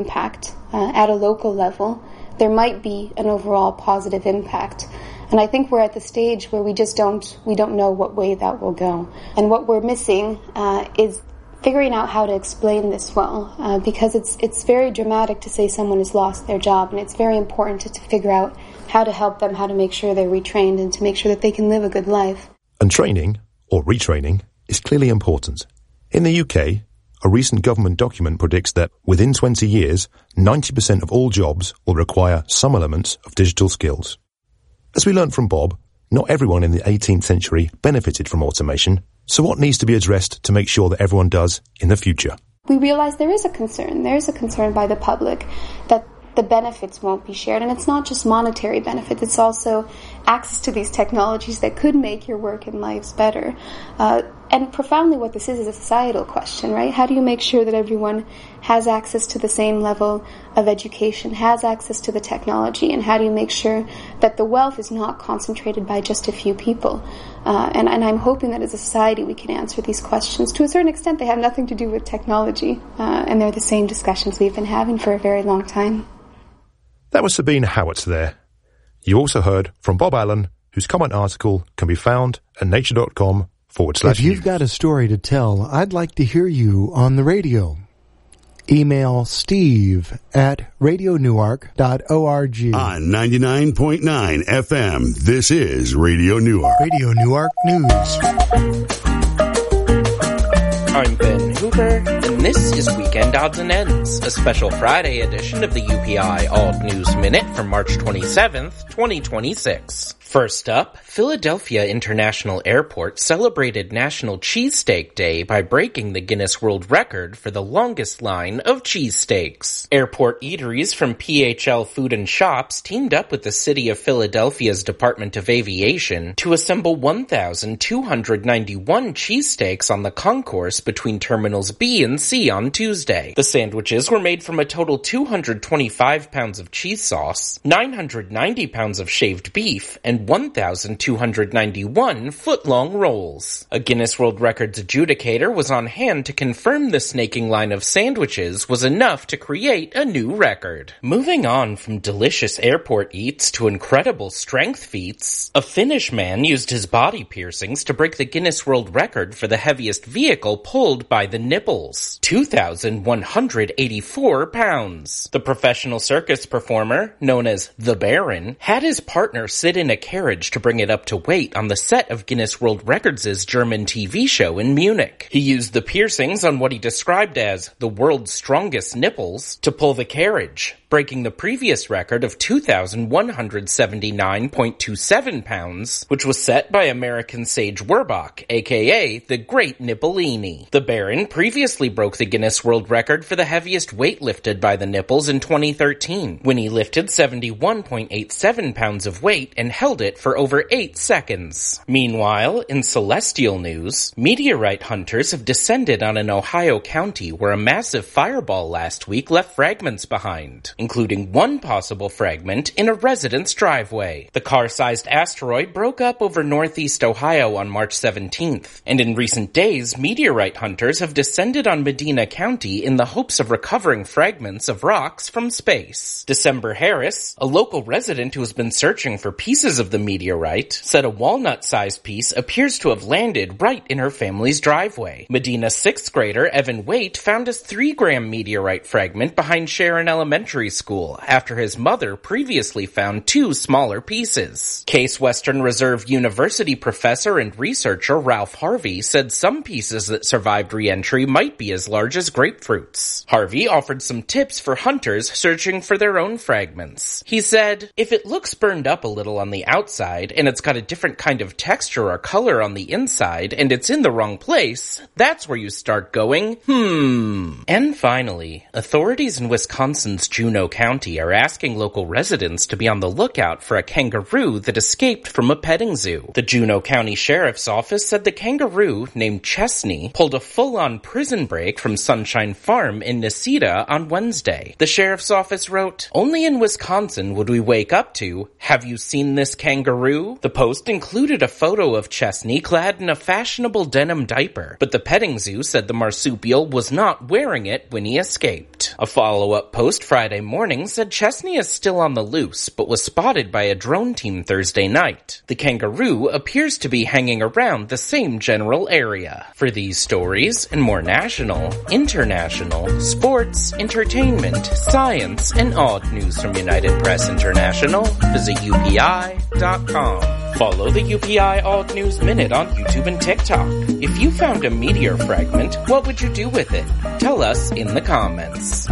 impact at a local level, there might be an overall positive impact. And I think we're at the stage where we don't know what way that will go. And what we're missing is figuring out how to explain this well, because it's very dramatic to say someone has lost their job, and it's very important to figure out how to help them, how to make sure they're retrained, and to make sure that they can live a good life. And training, or retraining, is clearly important. In the UK, a recent government document predicts that within 20 years, 90% of all jobs will require some elements of digital skills. As we learned from Bob, not everyone in the 18th century benefited from automation, so what needs to be addressed to make sure that everyone does in the future? We realize there is a concern. There is a concern by the public that the benefits won't be shared. And it's not just monetary benefits, it's also access to these technologies that could make your work and lives better. And profoundly what this is a societal question, right? How do you make sure that everyone has access to the same level of education, has access to the technology, and how do you make sure that the wealth is not concentrated by just a few people? And I'm hoping that as a society we can answer these questions. To a certain extent, they have nothing to do with technology, and they're the same discussions we've been having for a very long time. That was Sabine Howitz there. You also heard from Bob Allen, whose comment article can be found at nature.com/news. If you've got a story to tell, I'd like to hear you on the radio. Email steve@radionewark.org. On 99.9 FM, this is Radio Newark. Radio Newark News. I'm Ben Hoover, and this is Weekend Odds and Ends, a special Friday edition of the UPI Alt News Minute for March 27th, 2026. First up, Philadelphia International Airport celebrated National Cheesesteak Day by breaking the Guinness World Record for the longest line of cheesesteaks. Airport eateries from PHL Food and Shops teamed up with the City of Philadelphia's Department of Aviation to assemble 1,291 cheesesteaks on the concourse between Terminals B and C on Tuesday. The sandwiches were made from a total 225 pounds of cheese sauce, 990 pounds of shaved beef, and 1,291 foot-long rolls. A Guinness World Records adjudicator was on hand to confirm the snaking line of sandwiches was enough to create a new record. Moving on from delicious airport eats to incredible strength feats, a Finnish man used his body piercings to break the Guinness World Record for the heaviest vehicle pulled by the nipples, 2,184 pounds. The professional circus performer, known as the Baron, had his partner sit in a carriage to bring it up to weight on the set of Guinness World Records' German TV show in Munich. He used the piercings on what he described as the world's strongest nipples to pull the carriage, breaking the previous record of 2,179.27 pounds, which was set by American Sage Werbach, aka the Great Nippolini. The Baron previously broke the Guinness World Record for the heaviest weight lifted by the nipples in 2013, when he lifted 71.87 pounds of weight and held it for over 8 seconds. Meanwhile, in celestial news, meteorite hunters have descended on an Ohio county where a massive fireball last week left fragments behind, including one possible fragment in a resident's driveway. The car-sized asteroid broke up over northeast Ohio on March 17th, and in recent days, meteorite hunters have descended on Medina County in the hopes of recovering fragments of rocks from space. December Harris, a local resident who has been searching for pieces of the meteorite, said a walnut-sized piece appears to have landed right in her family's driveway. Medina's 6th grader Evan Waite found a 3-gram meteorite fragment behind Sharon Elementary School after his mother previously found 2 smaller pieces. Case Western Reserve University professor and researcher Ralph Harvey said some pieces that survived re-entry might be as large as grapefruits. Harvey offered some tips for hunters searching for their own fragments. He said, "If it looks burned up a little on the outside and it's got a different kind of texture or color on the inside and it's in the wrong place, that's where you start going, And finally, authorities in Wisconsin's Juneau Juneau County are asking local residents to be on the lookout for a kangaroo that escaped from a petting zoo. The Juneau County Sheriff's Office said the kangaroo, named Chesney, pulled a full-on prison break from Sunshine Farm in Necedah on Wednesday. The Sheriff's Office wrote, "Only in Wisconsin would we wake up to, 'Have you seen this kangaroo?' The post included a photo of Chesney clad in a fashionable denim diaper, but the petting zoo said the marsupial was not wearing it when he escaped. A follow-up post Friday morning said Chesney is still on the loose, but was spotted by a drone team Thursday night. The kangaroo appears to be hanging around the same general area. For these stories and more national, international, sports, entertainment, science, and odd news from United Press International, visit UPI.com. Follow the UPI Odd News Minute on YouTube and TikTok. If you found a meteor fragment, what would you do with it? Tell us in the comments.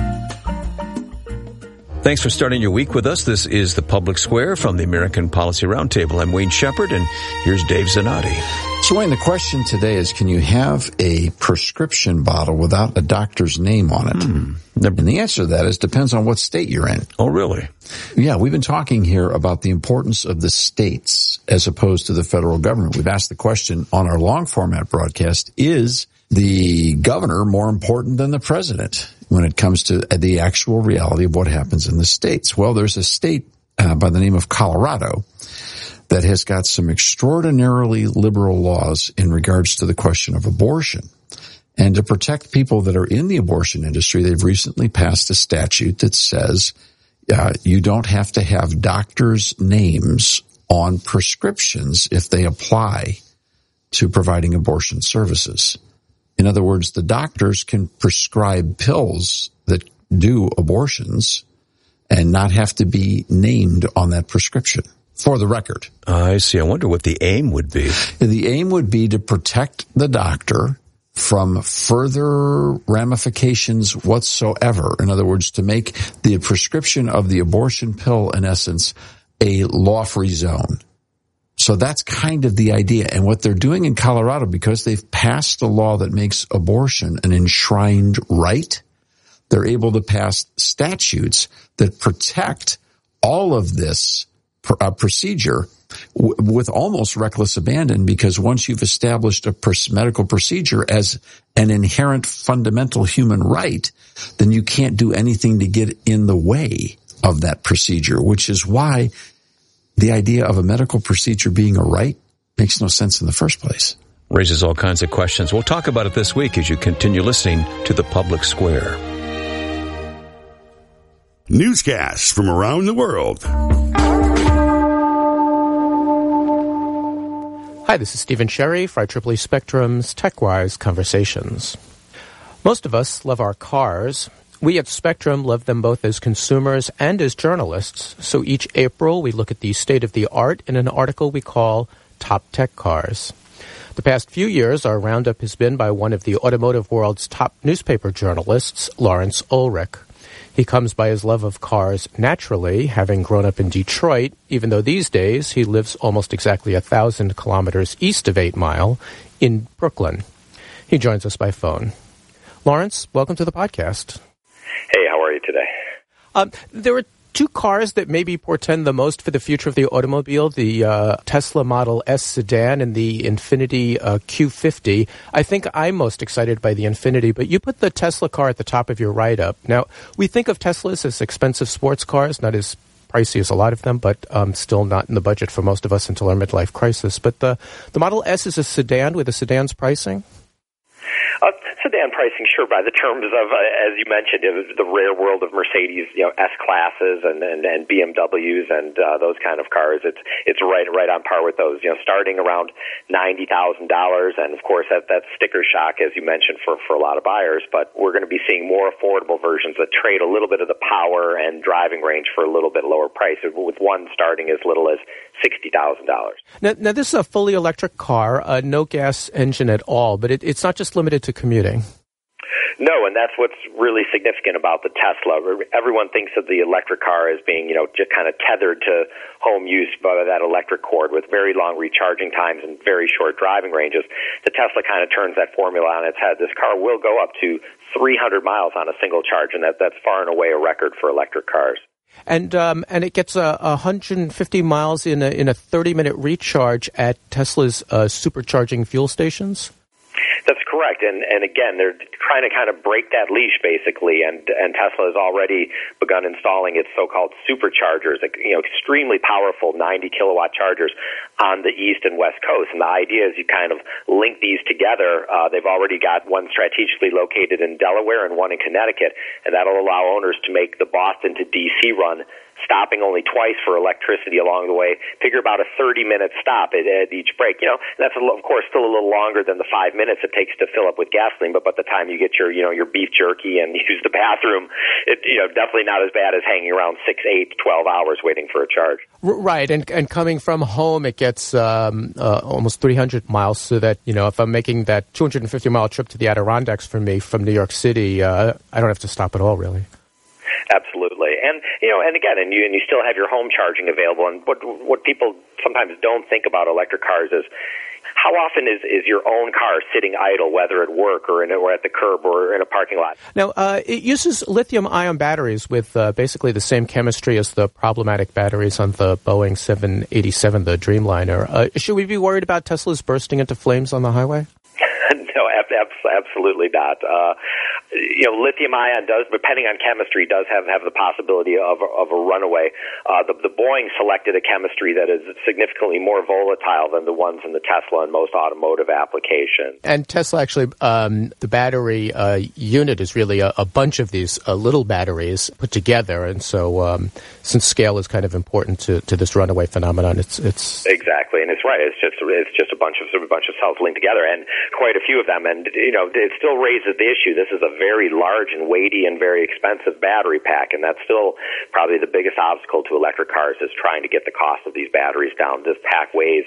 Thanks for starting your week with us. This is The Public Square from the American Policy Roundtable. I'm Wayne Shepherd, and here's Dave Zanotti. So, Wayne, the question today is, can you have a prescription bottle without a doctor's name on it? And the answer to that is depends on what state you're in. Oh, really? Yeah, we've been talking here about the importance of the states as opposed to the federal government. We've asked the question on our long format broadcast, is the governor more important than the president when it comes to the actual reality of what happens in the states? Well, there's a state by the name of Colorado that has got some extraordinarily liberal laws in regards to the question of abortion. And to protect people that are in the abortion industry, they've recently passed a statute that says you don't have to have doctors' names on prescriptions if they apply to providing abortion services. In other words, the doctors can prescribe pills that do abortions and not have to be named on that prescription, for the record. I see. I wonder what the aim would be. The aim would be to protect the doctor from further ramifications whatsoever. In other words, to make the prescription of the abortion pill, in essence, a law-free zone. So that's kind of the idea. And what they're doing in Colorado, because they've passed a law that makes abortion an enshrined right, they're able to pass statutes that protect all of this procedure with almost reckless abandon, because once you've established a medical procedure as an inherent fundamental human right, then you can't do anything to get in the way of that procedure, which is why the idea of a medical procedure being a right makes no sense in the first place. Raises all kinds of questions. We'll talk about it this week as you continue listening to The Public Square. Newscasts from around the world. Hi, this is Stephen Sherry for IEEE Spectrum's TechWise Conversations. Most of us love our cars. We at Spectrum love them both as consumers and as journalists. So each April, we look at the state of the art in an article we call Top Tech Cars. The past few years, our roundup has been by one of the automotive world's top newspaper journalists, Lawrence Ulrich. He comes by his love of cars naturally, having grown up in Detroit, even though these days he lives almost exactly 1,000 kilometers east of 8 Mile in Brooklyn. He joins us by phone. Lawrence, welcome to the podcast. Hey, how are you today? There are two cars that maybe portend the most for the future of the automobile, the Tesla Model S sedan and the Infiniti Q50. I think I'm most excited by the Infiniti, but you put the Tesla car at the top of your write-up. Now, we think of Teslas as expensive sports cars, not as pricey as a lot of them, but still not in the budget for most of us until our midlife crisis. But the Model S is a sedan with a sedan's pricing? Sedan pricing, sure, by the terms of, as you mentioned, the rare world of Mercedes, S-classes and BMWs and those kind of cars. It's right on par with those. Starting around $90,000, and of course that's sticker shock, as you mentioned, for a lot of buyers. But we're going to be seeing more affordable versions that trade a little bit of the power and driving range for a little bit lower price, with one starting as little as $60,000. Now, this is a fully electric car, no gas engine at all, but it's not just limited to commuting. No, and that's what's really significant about the Tesla. Everyone thinks of the electric car as being, just kind of tethered to home use by that electric cord with very long recharging times and very short driving ranges. The Tesla kind of turns that formula on its head. This car will go up to 300 miles on a single charge, and that's far and away a record for electric cars. And it gets 150 miles in a 30-minute recharge at Tesla's supercharging fuel stations? That's correct, and again, they're trying to kind of break that leash, basically, and Tesla has already begun installing its so-called superchargers, extremely powerful 90-kilowatt chargers on the East and West Coast, and the idea is you kind of link these together. They've already got one strategically located in Delaware and one in Connecticut, and that'll allow owners to make the Boston to D.C. run, stopping only twice for electricity along the way. Figure about a 30-minute stop at each break. That's of course still a little longer than the 5 minutes it takes to fill up with gasoline, but by the time you get your beef jerky and use the bathroom, it definitely not as bad as hanging around 6, 8, 12 hours waiting for a charge. Right, and coming from home, it gets almost 300 miles, so that, if I'm making that 250-mile trip to the Adirondacks for me from New York City, I don't have to stop at all, really. Absolutely, and you still have your home charging available. And what people sometimes don't think about electric cars is how often is your own car sitting idle, whether at work or at the curb or in a parking lot. Now, it uses lithium-ion batteries with basically the same chemistry as the problematic batteries on the Boeing 787, the Dreamliner. Should we be worried about Teslas bursting into flames on the highway? No, absolutely not. Lithium-ion does, depending on chemistry, does have the possibility of a runaway. The Boeing selected a chemistry that is significantly more volatile than the ones in the Tesla and most automotive applications. And Tesla actually, the battery unit is really a bunch of these little batteries put together, and so since scale is kind of important to this runaway phenomenon, it's exactly, and it's right. It's just a bunch of cells linked together, and quite a few of them, and it still raises the issue. This is a very large and weighty and very expensive battery pack, and that's still probably the biggest obstacle to electric cars is trying to get the cost of these batteries down. This pack weighs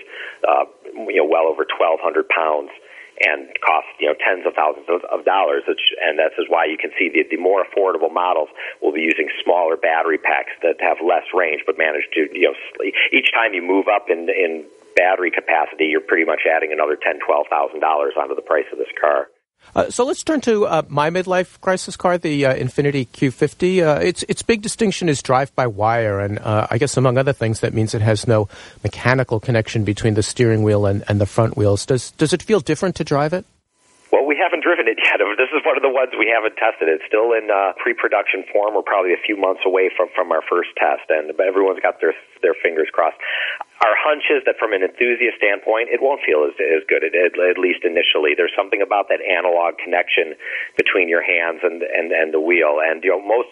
well over 1,200 pounds and costs tens of thousands of dollars, and that's why you can see the more affordable models will be using smaller battery packs that have less range but manage to each time you move up in battery capacity, you're pretty much adding another $10,000-$12,000 onto the price of this car. So let's turn to my midlife crisis car, the Infiniti Q50. Its big distinction is drive-by-wire, and I guess among other things, that means it has no mechanical connection between the steering wheel and the front wheels. Does it feel different to drive it? Well, we haven't driven it yet. This is one of the ones we haven't tested. It's still in pre-production form. We're probably a few months away from our first test, and everyone's got their fingers crossed. Our hunch is that from an enthusiast standpoint, it won't feel as good, at least initially. There's something about that analog connection between your hands and the wheel. And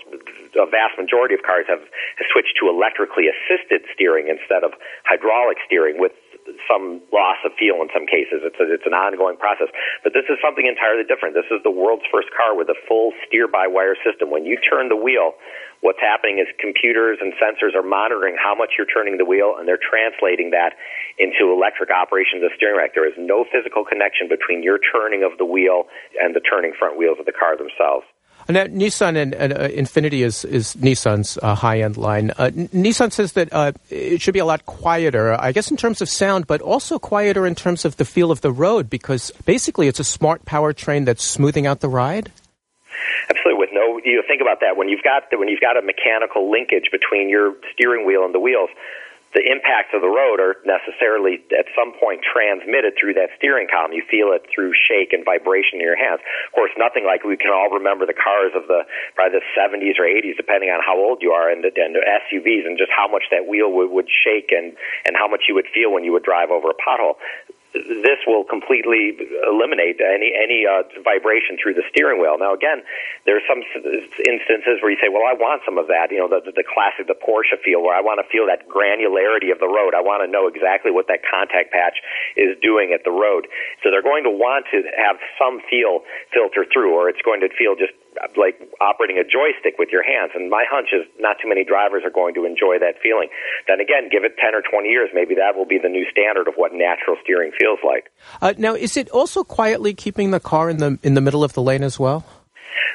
a vast majority of cars have switched to electrically assisted steering instead of hydraulic steering, with some loss of feel in some cases. It's an ongoing process. But this is something entirely different. This is the world's first car with a full steer-by-wire system. When you turn the wheel, what's happening is computers and sensors are monitoring how much you're turning the wheel, and they're translating that into electric operation of the steering rack. There is no physical connection between your turning of the wheel and the turning front wheels of the car themselves. Now, Nissan and Infiniti is Nissan's high-end line. Nissan says that it should be a lot quieter, I guess in terms of sound, but also quieter in terms of the feel of the road, because basically it's a smart powertrain that's smoothing out the ride? Absolutely. Think about that. When you've got a mechanical linkage between your steering wheel and the wheels, the impacts of the road are necessarily at some point transmitted through that steering column. You feel it through shake and vibration in your hands. Of course, nothing like we can all remember the cars of probably the 70s or 80s, depending on how old you are, and the SUVs, and just how much that wheel would shake and how much you would feel when you would drive over a pothole. This will completely eliminate any vibration through the steering wheel. Now, again, there's some instances where you say, well, I want some of that, the classic, the Porsche feel, where I want to feel that granularity of the road. I want to know exactly what that contact patch is doing at the road. So they're going to want to have some feel filter through, or it's going to feel just like operating a joystick with your hands. And my hunch is not too many drivers are going to enjoy that feeling. Then again, give it 10 or 20 years, maybe that will be the new standard of what natural steering feels like. Now, is it also quietly keeping the car in the middle of the lane as well?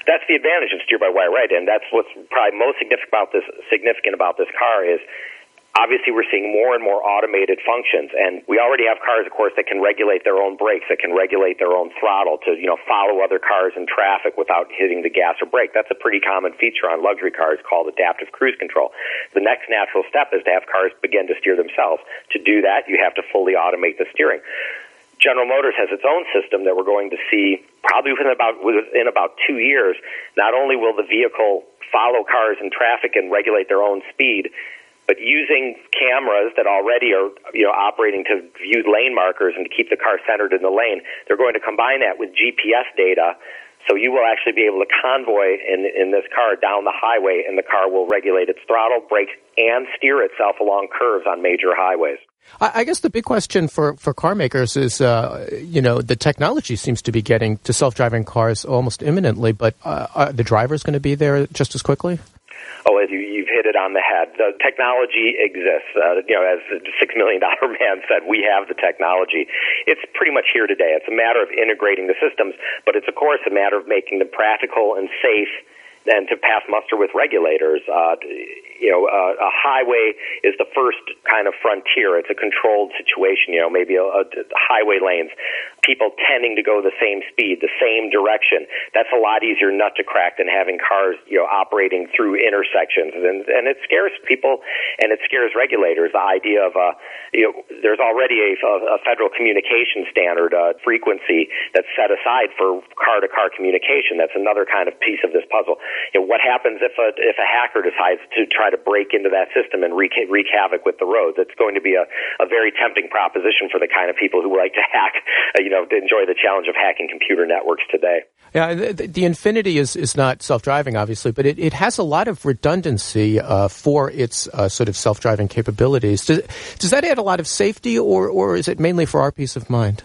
That's the advantage of steer-by-wire, right? And that's what's probably most significant about this car is obviously we're seeing more and more automated functions. And we already have cars, of course, that can regulate their own brakes, that can regulate their own throttle to, follow other cars in traffic without hitting the gas or brake. That's a pretty common feature on luxury cars called adaptive cruise control. The next natural step is to have cars begin to steer themselves. To do that, you have to fully automate the steering. General Motors has its own system that we're going to see probably within about 2 years. Not only will the vehicle follow cars in traffic and regulate their own speed, but using cameras that already are operating to view lane markers and to keep the car centered in the lane, they're going to combine that with GPS data. So you will actually be able to convoy in this car down the highway, and the car will regulate its throttle, brakes, and steer itself along curves on major highways. I guess the big question for car makers is, the technology seems to be getting to self-driving cars almost imminently, but are the drivers going to be there just as quickly? Oh, as you've hit it on the head. The technology exists. As the $6 Million Man said, we have the technology. It's pretty much here today. It's a matter of integrating the systems, but it's, of course, a matter of making them practical and safe and to pass muster with regulators. A highway is the first kind of frontier. It's a controlled situation, maybe a highway lanes, people tending to go the same speed, the same direction. That's a lot easier nut to crack than having cars, operating through intersections. And it scares people and it scares regulators. The idea of, there's already a federal communication standard frequency that's set aside for car-to-car communication. That's another kind of piece of this puzzle. What happens if a hacker decides to try to break into that system and wreak havoc with the roads? It's going to be a very tempting proposition for the kind of people who like to hack, to enjoy the challenge of hacking computer networks today. Yeah, the Infiniti is not self-driving, obviously, but it has a lot of redundancy for its sort of self-driving capabilities. Does that add a lot of safety, or is it mainly for our peace of mind?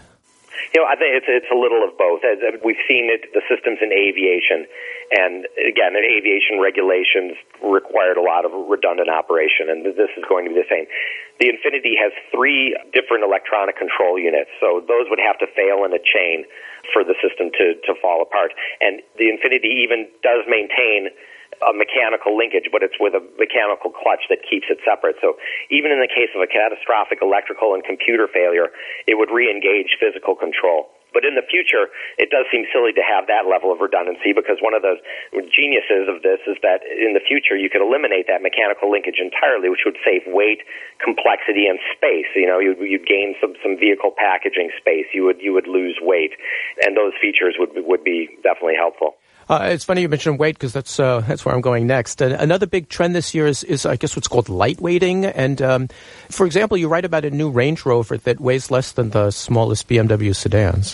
I think it's a little of both. We've seen the systems in aviation, and again, in aviation regulations required a lot of redundant operation, and this is going to be the same. The Infiniti has 3 different electronic control units, so those would have to fail in a chain for the system to fall apart. And the Infiniti even does maintain a mechanical linkage, but it's with a mechanical clutch that keeps it separate. So even in the case of a catastrophic electrical and computer failure, it would re-engage physical control. But in the future, it does seem silly to have that level of redundancy, because one of the geniuses of this is that in the future you could eliminate that mechanical linkage entirely, which would save weight, complexity, and space. You'd gain some vehicle packaging space. You would lose weight, and those features would be definitely helpful. It's funny you mentioned weight, because that's where I'm going next. Another big trend this year is I guess, what's called lightweighting. And for example, you write about a new Range Rover that weighs less than the smallest BMW sedans.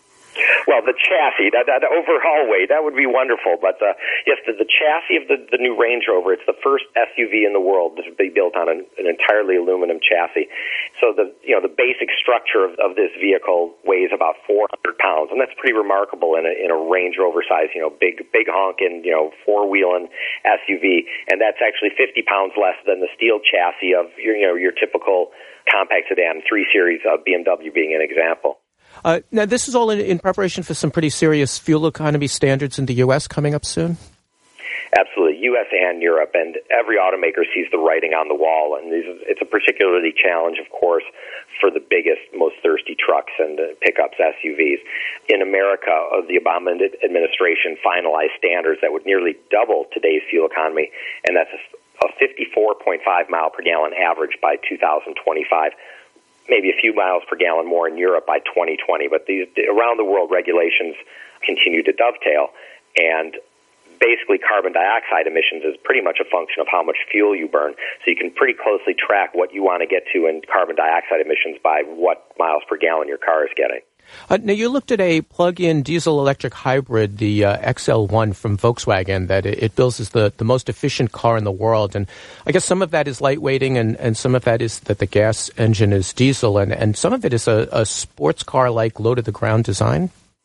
Well, the chassis, that overhaul weight, that would be wonderful. But yes, the chassis of the new Range Rover, it's the first SUV in the world to be built on an entirely aluminum chassis. So the basic structure of this vehicle weighs about 400 pounds, and that's pretty remarkable in a Range Rover size, big honking, four-wheeling SUV. And that's actually 50 pounds less than the steel chassis of your typical compact sedan, 3 Series of BMW being an example. Now, this is all in preparation for some pretty serious fuel economy standards in the U.S. coming up soon? Absolutely, U.S. and Europe, and every automaker sees the writing on the wall. And it's a particularly challenge, of course, for the biggest, most thirsty trucks and pickups, SUVs. In America, the Obama administration finalized standards that would nearly double today's fuel economy, and that's a 54.5 mile per gallon average by 2025. Maybe a few miles per gallon more in Europe by 2020. But these around-the-world regulations continue to dovetail, and basically carbon dioxide emissions is pretty much a function of how much fuel you burn. So you can pretty closely track what you want to get to in carbon dioxide emissions by what miles per gallon your car is getting. Now, you looked at a plug-in diesel-electric hybrid, the XL1 from Volkswagen, that it bills as the most efficient car in the world. And I guess some of that is lightweighting, and some of that is that the gas engine is diesel, and some of it is a sports car-like low-to-the-ground design?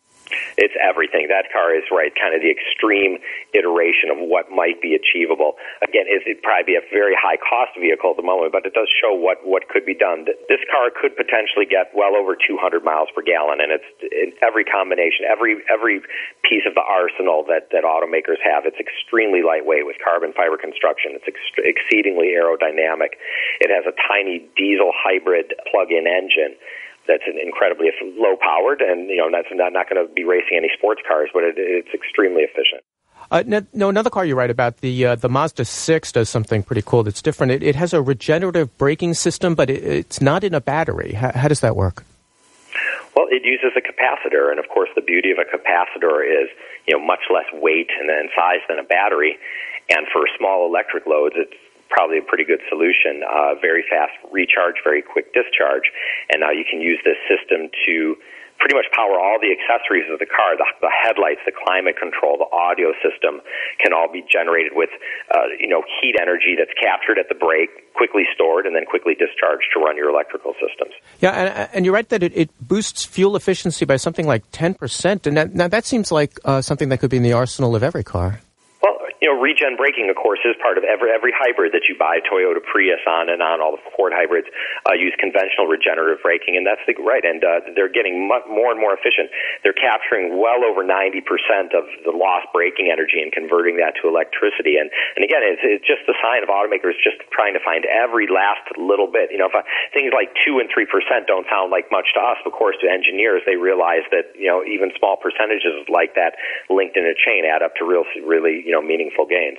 It's everything. That car is right, kind of the extreme iteration of what might be achievable. Again, it'd probably be a very high-cost vehicle at the moment, but it does show what could be done. This car could potentially get well over 200 miles per gallon, and it's in every combination, every piece of the arsenal that automakers have. It's extremely lightweight with carbon fiber construction. It's exceedingly aerodynamic. It has a tiny diesel hybrid plug-in engine that's incredibly low-powered, and that's not going to be racing any sports cars, but it's extremely efficient. Another car you write about, the Mazda 6 does something pretty cool that's different. It has a regenerative braking system, but it's not in a battery. How does that work? Well, it uses a capacitor, and of course the beauty of a capacitor is much less weight and size than a battery, and for small electric loads, it's probably a pretty good solution. Very fast recharge, very quick discharge, and now you can use this system to pretty much power all the accessories of the car. The headlights, the climate control, the audio system can all be generated with heat energy that's captured at the brake, quickly stored, and then quickly discharged to run your electrical systems. Yeah, and you're right that it boosts fuel efficiency by something like 10%, and that seems like something that could be in the arsenal of every car. Regen braking, of course, is part of every hybrid that you buy. Toyota Prius on all the Ford hybrids use conventional regenerative braking, and that's right. And they're getting more and more efficient. They're capturing well over 90% of the lost braking energy and converting that to electricity. And again, it's just a sign of automakers just trying to find every last little bit. If things like 2 and 3% don't sound like much to us, of course, to engineers, they realize that even small percentages like that linked in a chain add up to really meaningful gains.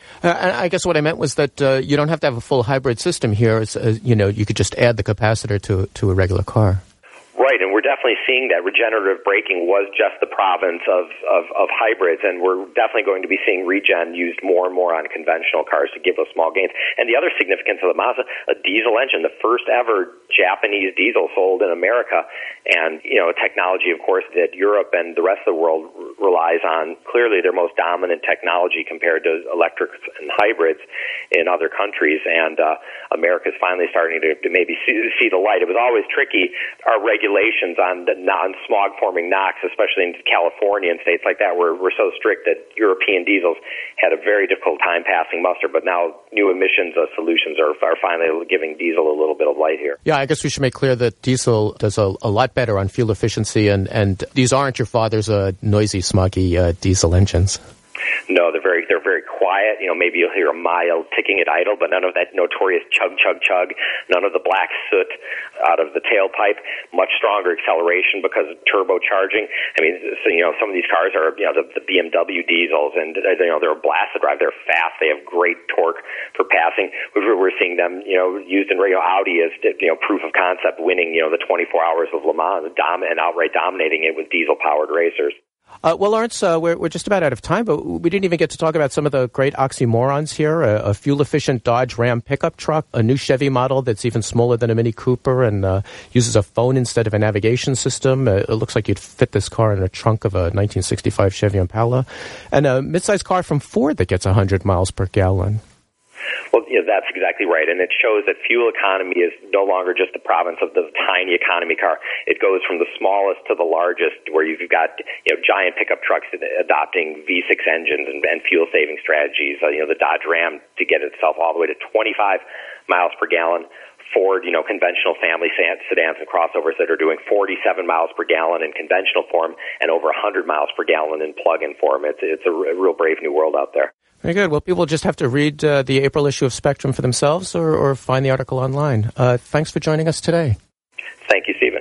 I guess what I meant was that you don't have to have a full hybrid system here. You could just add the capacitor to a regular car. Right, and we're definitely seeing that regenerative braking was just the province of hybrids, and we're definitely going to be seeing regen used more and more on conventional cars to give us small gains. And the other significance of the Mazda, a diesel engine, the first ever Japanese diesel sold in America, and technology, of course, that Europe and the rest of the world relies on. Clearly, their most dominant technology compared to electrics and hybrids in other countries, and America's finally starting to maybe see the light. It was always tricky. Our regulations on smog-forming NOx, especially in California and states like that, were so strict that European diesels had a very difficult time passing muster. But now new emissions solutions are finally giving diesel a little bit of light here. Yeah, I guess we should make clear that diesel does a lot better on fuel efficiency, and these aren't your father's noisy, smoggy diesel engines. No, they're very quiet. Maybe you'll hear a mild ticking at idle, but none of that notorious chug, chug, chug. None of the black soot out of the tailpipe. Much stronger acceleration because of turbocharging. I mean, some of these cars are, the BMW diesels, and they're a blast to drive. They're fast. They have great torque for passing. We're seeing them, used in Audi as, proof of concept, winning, the 24 hours of Le Mans and outright dominating it with diesel-powered racers. Well, Lawrence, we're just about out of time, but we didn't even get to talk about some of the great oxymorons here. A fuel-efficient Dodge Ram pickup truck, a new Chevy model that's even smaller than a Mini Cooper and uses a phone instead of a navigation system. It looks like you'd fit this car in the trunk of a 1965 Chevy Impala. And a midsize car from Ford that gets 100 miles per gallon. Well, that's exactly right, and it shows that fuel economy is no longer just the province of the tiny economy car. It goes from the smallest to the largest, where you've got giant pickup trucks adopting V6 engines and fuel-saving strategies. The Dodge Ram to get itself all the way to 25 miles per gallon. Ford, conventional family sedans and crossovers that are doing 47 miles per gallon in conventional form and over 100 miles per gallon in plug-in form. It's a real brave new world out there. Very good. Well, people just have to read the April issue of Spectrum for themselves or find the article online. Thanks for joining us today. Thank you, Stephen.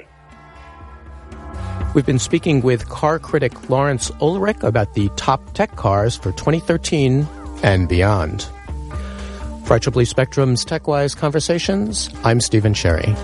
We've been speaking with car critic Lawrence Ulrich about the top tech cars for 2013 and beyond. For IEEE Spectrum's TechWise Conversations, I'm Stephen Sherry.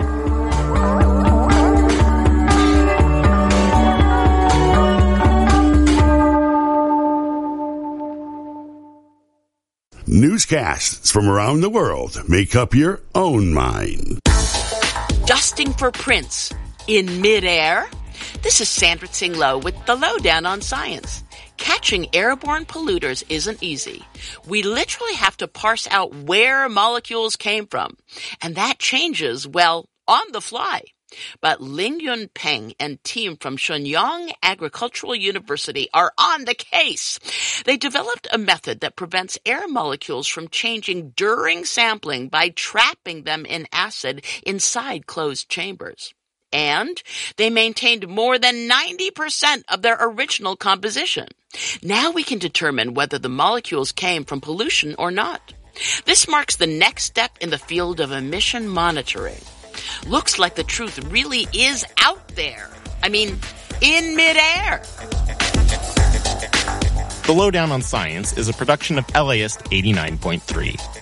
Newscasts from around the world make up your own mind. Dusting for Prince in midair? This is Sandra Tsing Loh with the Lowdown on Science. Catching airborne polluters isn't easy. We literally have to parse out where molecules came from. And that changes, on the fly. But Lingyun Peng and team from Shenyang Agricultural University are on the case. They developed a method that prevents air molecules from changing during sampling by trapping them in acid inside closed chambers. And they maintained more than 90% of their original composition. Now we can determine whether the molecules came from pollution or not. This marks the next step in the field of emission monitoring. Looks like the truth really is out there. I mean, in midair. The Lowdown on Science is a production of LAist 89.3.